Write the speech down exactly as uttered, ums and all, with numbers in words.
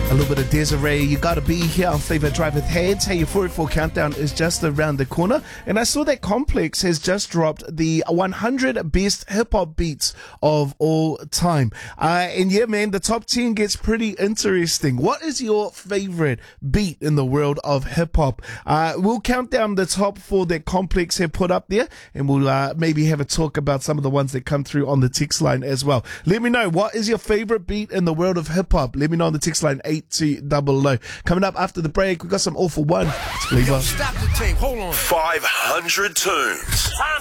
A little bit of Desiree, You Gotta Be here on Flavor Drive with Heads. Hey, your forty-four countdown is just around the corner. And I saw that Complex has just dropped the one hundred best hip-hop beats of all time. Uh, and yeah, man, the top ten gets pretty interesting. What is your favorite beat in the world of hip-hop? Uh, we'll count down the top four that Complex have put up there. And we'll uh, maybe have a talk about some of the ones that come through on the text line as well. Let me know, what is your favorite beat in the world of hip-hop? Let me know on the text line eight two double oh. Coming up after the break, we've got some All For One. It's Flavor. Yo, stop the tape. Hold on. five hundred tunes.